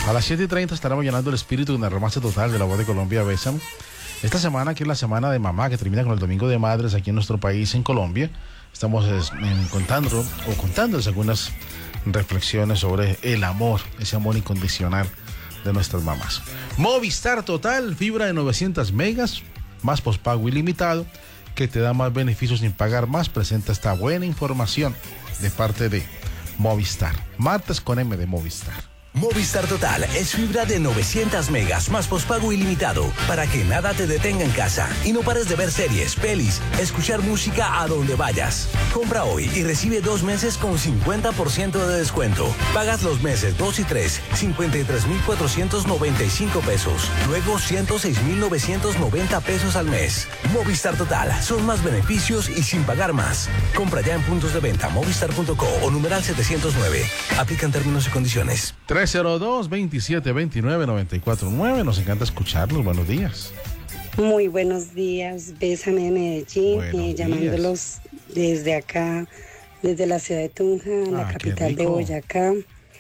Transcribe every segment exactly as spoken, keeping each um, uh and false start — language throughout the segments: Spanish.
A las siete y treinta estaremos llenando el espíritu de una romance total de la voz de Colombia, Bésame. Esta semana, que es la semana de mamá, que termina con el Domingo de Madres aquí en nuestro país, en Colombia, estamos eh, contando o contándoles algunas reflexiones sobre el amor, ese amor incondicional de nuestras mamás. Movistar Total, fibra de novecientos megas, más pospago ilimitado, que te da más beneficios sin pagar más. Presenta esta buena información de parte de Movistar. Martes con M de Movistar. Movistar Total es fibra de novecientos megas más pospago ilimitado para que nada te detenga en casa y no pares de ver series, pelis, escuchar música a donde vayas. Compra hoy y recibe dos meses con cincuenta por ciento de descuento. Pagas los meses dos y tres, cincuenta y tres mil cuatrocientos noventa y cinco pesos. Luego ciento seis mil novecientos noventa pesos al mes. Movistar Total, son más beneficios y sin pagar más. Compra ya en puntos de venta movistar punto co o numeral setecientos nueve. Aplican términos y condiciones. tres cero dos, veintisiete veintinueve, noventa y cuatro nueve. Nos encanta escucharlos. Buenos días. Muy buenos días. Bésame de Medellín, eh, llamándolos desde acá, desde la ciudad de Tunja, la Ah, capital de Boyacá.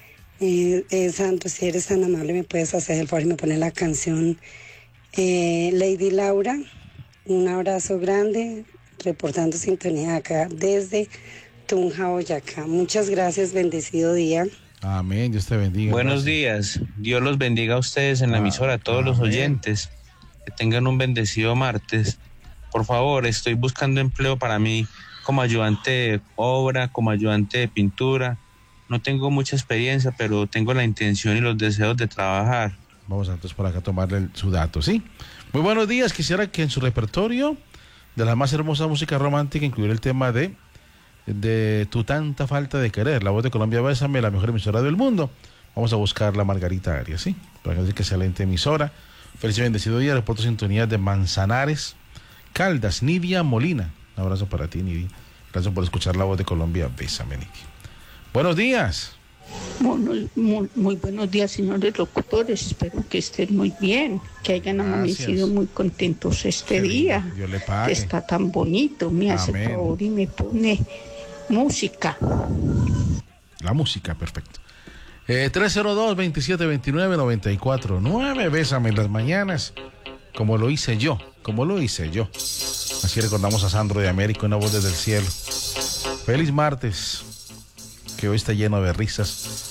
Eh, eh, Santos, si eres tan amable, me puedes hacer el favor y me pones la canción eh, Lady Laura. Un abrazo grande, reportando sintonía acá desde Tunja, Boyacá. Muchas gracias, bendecido día. Amén, Dios te bendiga. Buenos Gracias. días, Dios los bendiga a ustedes en la emisora, a todos los oyentes, que tengan un bendecido martes. Por favor, estoy buscando empleo para mí como ayudante de obra, como ayudante de pintura. No tengo mucha experiencia, pero tengo la intención y los deseos de trabajar. Vamos entonces por acá a tomarle el, su dato, ¿sí? Muy buenos días, quisiera que en su repertorio de la más hermosa música romántica incluyera el tema de de Tu Tanta Falta de Querer, la voz de Colombia, Bésame, la mejor emisora del mundo. Vamos a buscar la Margarita Arias, ¿sí? Para que sea que excelente emisora. Feliz y bendecido día, reporto sintonía de Manzanares, Caldas, Nidia Molina. Un abrazo para ti, Nidia. Gracias por escuchar la voz de Colombia, Bésame, Nidia. Buenos días. Muy, muy, muy buenos días, señores locutores. Espero que estén muy bien, que hayan amanecido muy contentos este Qué día. lindo, Dios le pague. Que está tan bonito. Me hace Amén. favor y me pone música. La música, perfecto. Eh, tres cero dos, veintisiete veintinueve, noventa y cuatro nueve. Bésame en las mañanas, como lo hice yo, como lo hice yo. Así recordamos a Sandro de América, una voz desde el cielo. Feliz martes, que hoy está lleno de risas,